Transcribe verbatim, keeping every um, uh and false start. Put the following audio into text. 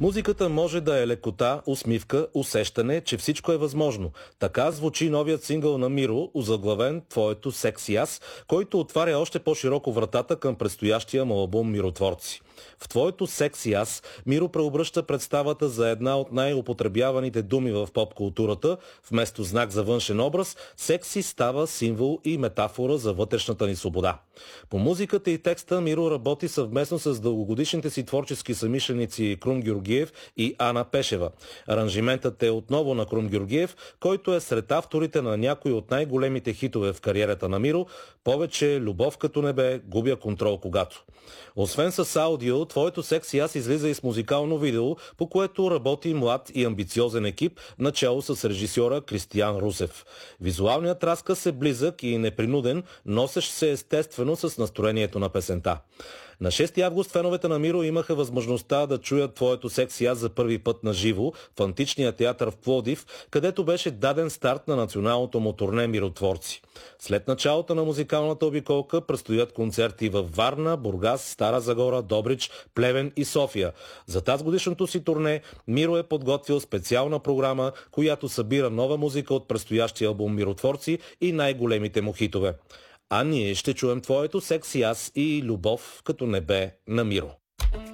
Музиката може да е лекота, усмивка, усещане, че всичко е възможно. Така звучи новият сингъл на Миро, озаглавен "Твоето секси аз", който отваря още по-широко вратата към предстоящия му албум "Миротворци". В "Твоето секси аз" Миро преобръща представата за една от най-употребяваните думи в поп-културата. Вместо знак за външен образ, секси става символ и метафора за вътрешната ни свобода. По музиката и текста Миро работи съвместно с дългогодишните си творчески съмишленици Крум Георгиев и Ана Пешева. Аранжиментът е отново на Крум Георгиев, който е сред авторите на някои от най-големите хитове в кариерата на Миро: "Повече", "Любов като небе", "Губя контрол когато". Освен с аудио, "Твоето секси аз" излиза и с музикално видео, по което работи млад и амбициозен екип, начало с режисьора Кристиян Русев. Визуалният разказ е близък и непринуден, носещ се естествено с настроението на песента. На шести август феновете на Миро имаха възможността да чуят "Твоето секси аз" за първи път на живо в Античния театър в Пловдив, където беше даден старт на националното му турне "Миротворци". След началото на музикалната обиколка предстоят концерти във Варна, Бургас, Стара Загора, Добрич, Плевен и София. За тазгодишното си турне Миро е подготвил специална програма, която събира нова музика от предстоящия албум "Миротворци" и най-големите му хитове. А ние ще чуем "Твоето секси аз" и "Любов като небе" на Миро.